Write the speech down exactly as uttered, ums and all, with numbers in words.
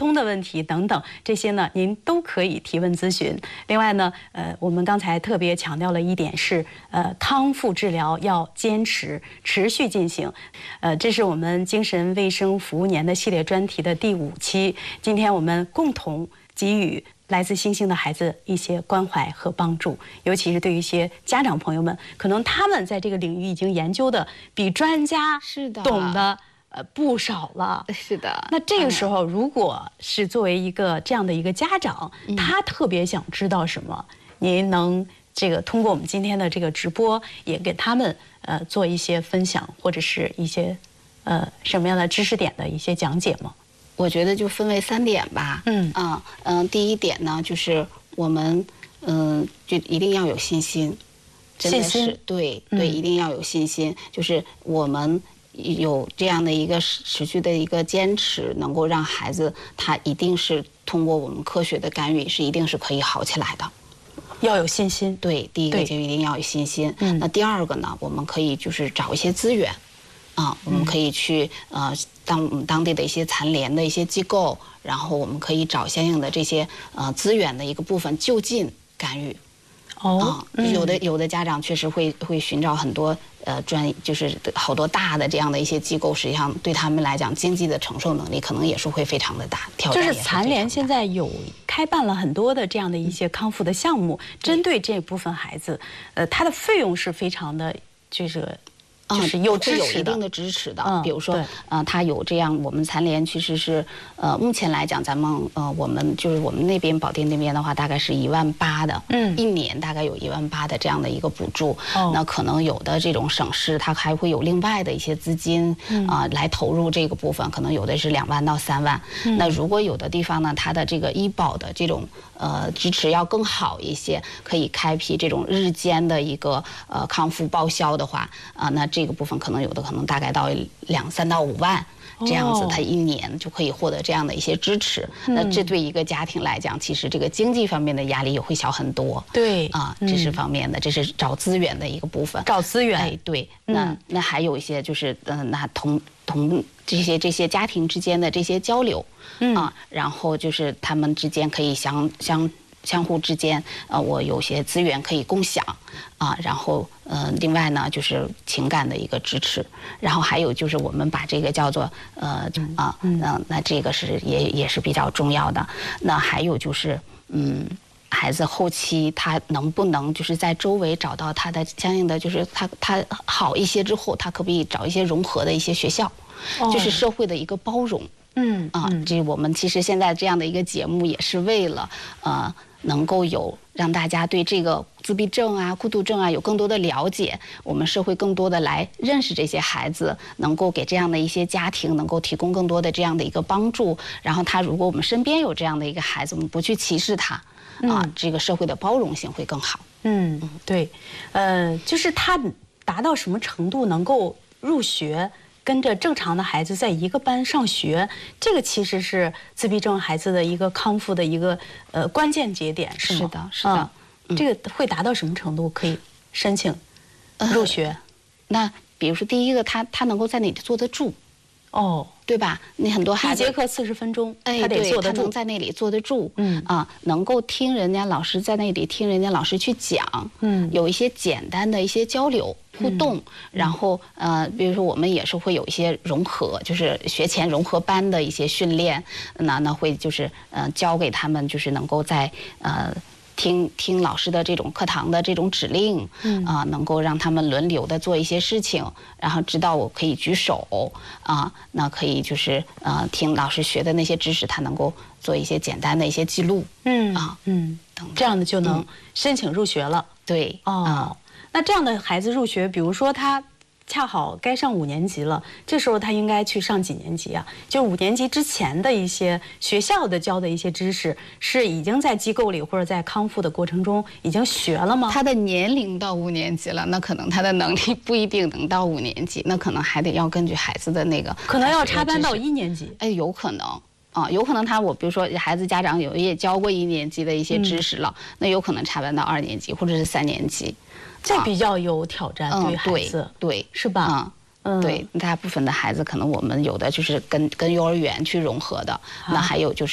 通的问题等等，这些呢您都可以提问咨询。另外呢，呃，我们刚才特别强调了一点是，呃，康复治疗要坚持、持续进行。呃，这是我们精神卫生服务年的系列专题的第五期，今天我们共同给予来自星星的孩子一些关怀和帮助，尤其是对于一些家长朋友们，可能他们在这个领域已经研究的比专家是的懂得呃不少了。 是的。 那这个时候，如果是作为一个这样的一个家长， 嗯、 他特别想知道什么，您能这个通过我们今天的这个直播，也给他们呃做一些分享，或者是一些呃什么样的知识点的一些讲解吗？ 我觉得就分为三点吧。 嗯啊嗯、呃，第一点呢，就是我们嗯、呃，就一定要有信心，真的是信心对对、嗯，一定要有信心。就是我们有这样的一个持续的一个坚持，能够让孩子他一定是通过我们科学的干预，是一定是可以好起来的。 要有信心。 对，第一个就一定要有信心。 嗯， 那第二个呢，我们可以就是找一些资源。啊，我们可以去呃当我们当地的一些残联的一些机构，然后我们可以找相应的这些呃资源的一个部分就近干预。 哦， 啊，有的有的家长确实会会寻找很多呃专就是好多大的这样的一些机构，实际上对他们来讲经济的承受能力可能也是会非常的大，挑战也是非常大。 就是残联现在有开办了很多的这样的一些康复的项目，嗯、针对这部分孩子，呃，它的费用是非常的就是。就是有支持的， 会有一定的支持的。 嗯、 比如说，呃，他有这样，我们残联其实是，呃，目前来讲，咱们呃，我们就是我们那边保定那边的话，大概是一万八的，嗯，一年大概有一万八的这样的一个补助。哦，那可能有的这种省市，它还会有另外的一些资金啊、呃、来投入这个部分，可能有的是两万到三万。嗯、那如果有的地方呢，它的这个医保的这种呃支持要更好一些，可以开辟这种日间的一个呃康复报销的话，啊、呃，那这个部分可能有的可能大概到两三到五万这样子，他一年就可以获得这样的一些支持。哦、那这对一个家庭来讲，其实这个经济方面的压力也会小很多。 对啊，这是方面的，嗯、这是找资源的一个部分。 找资源， 哎，对，那、嗯、那还有一些就是，嗯、呃，那同同这些这些家庭之间的这些交流，嗯啊，然后就是他们之间可以相相。相互之间，呃，我有些资源可以共享，啊，然后，呃，另外呢，就是情感的一个支持，然后还有就是我们把这个叫做，呃，啊，那那这个是也也是比较重要的。那还有就是，嗯，孩子后期他能不能就是在周围找到他的相应的，就是他他好一些之后，他可不可以找一些融合的一些学校，哦、就是社会的一个包容。嗯啊，这我们其实现在这样的一个节目也是为了，呃。能够有让大家对这个自闭症啊、孤独症啊有更多的了解，我们社会更多的来认识这些孩子，能够给这样的一些家庭能够提供更多的这样的一个帮助。然后他如果我们身边有这样的一个孩子，我们不去歧视他，嗯、啊，这个社会的包容性会更好。 嗯，对，呃，就是他达到什么程度能够入学？跟着正常的孩子在一个班上学，这个其实是自闭症孩子的一个康复的一个呃关键节点，是吗？ 是的，是的。 嗯、这个会达到什么程度可以申请入学？呃、 那比如说，第一个，他他能够在那里坐得住， 哦， 对吧？你很多孩子一节课四十分钟， 哎， 他得坐得住， 他能在那里坐得住， 嗯啊，能够听人家老师在那里听人家老师去讲，嗯，有一些简单的一些交流。互动，然后呃，比如说我们也是会有一些融合，就是学前融合班的一些训练，那那会就是呃教给他们，就是能够在呃听听老师的这种课堂的这种指令，嗯啊、呃，能够让他们轮流的做一些事情，然后知道我可以举手啊，那可以就是呃听老师学的那些知识，他能够做一些简单的一些记录， 嗯啊嗯，这样的就能申请入学了。 嗯、对哦。啊那这样的孩子入学，比如说他恰好该上五年级了，这时候他应该去上几年级啊？就五年级之前的一些学校的教的一些知识，是已经在机构里或者在康复的过程中已经学了吗？ 他的年龄到五年级了，那可能他的能力不一定能到五年级，那可能还得要根据孩子的那个， 可能要插班到一年级。 哎，有可能。啊，有可能他我比如说孩子家长有也教过一年级的一些知识了，嗯、那有可能插班到二年级或者是三年级。 这比较有挑战， 嗯、 对于孩子， 对， 是吧？ 嗯，对，大部分的孩子可能我们有的就是跟跟幼儿园去融合的，那还有就是。